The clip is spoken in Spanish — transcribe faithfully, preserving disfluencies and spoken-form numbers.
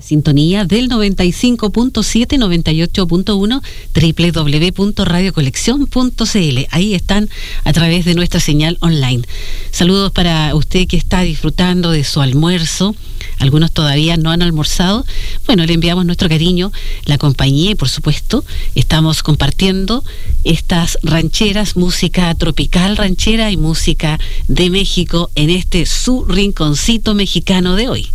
sintonía del noventa y cinco punto siete, noventa y ocho punto uno, doble u doble u doble u punto radio colección punto c l. Ahí están a través de nuestra señal online. Saludos para usted que está disfrutando de su almuerzo. Algunos todavía no han almorzado. Bueno, le enviamos nuestro cariño, la compañía y por supuesto estamos compartiendo estas rancheras, música tropical ranchera y música de México en este su rinconcito mexicano de hoy.